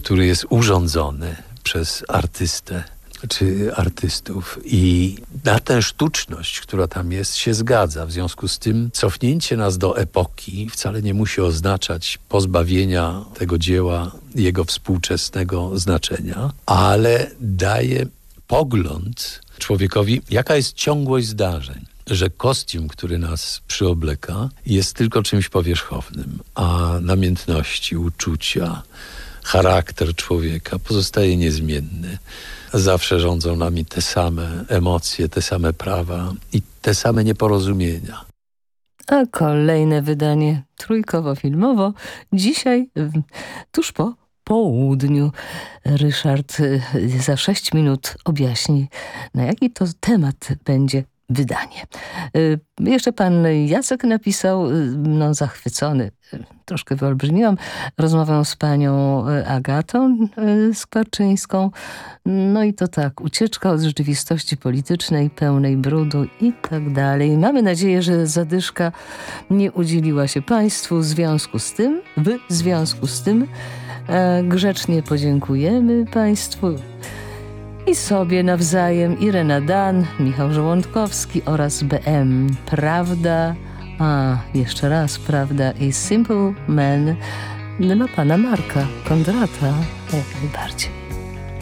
który jest urządzony przez artystę czy artystów i na tę sztuczność, która tam jest, się zgadza. W związku z tym cofnięcie nas do epoki wcale nie musi oznaczać pozbawienia tego dzieła jego współczesnego znaczenia, ale daje pogląd człowiekowi, jaka jest ciągłość zdarzeń. Że kostium, który nas przyobleka, jest tylko czymś powierzchownym, a namiętności, uczucia, charakter człowieka pozostaje niezmienny. Zawsze rządzą nami te same emocje, te same prawa i te same nieporozumienia. A kolejne wydanie trójkowo-filmowo dzisiaj tuż po południu. Ryszard za 6 minut objaśni, na jaki to temat będzie wydanie. Jeszcze pan Jacek napisał, zachwycony, troszkę wyolbrzymiłam, rozmowę z panią Agatą Skwarczyńską. No i to tak, ucieczka od rzeczywistości politycznej, pełnej brudu i tak dalej. Mamy nadzieję, że zadyszka nie udzieliła się państwu w związku z tym grzecznie podziękujemy państwu i sobie nawzajem. Irena Dan, Michał Żołądkowski oraz BM Prawda, jeszcze raz Prawda i Simple Man dla pana Marka Kondrata jak najbardziej.